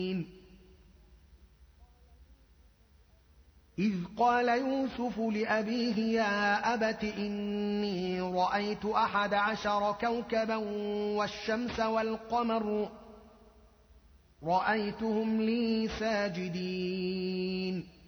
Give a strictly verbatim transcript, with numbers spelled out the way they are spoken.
إذ قال يوسف لأبيه يا أبت إني رأيت أحد عشر كوكبا والشمس والقمر رأيتهم لي ساجدين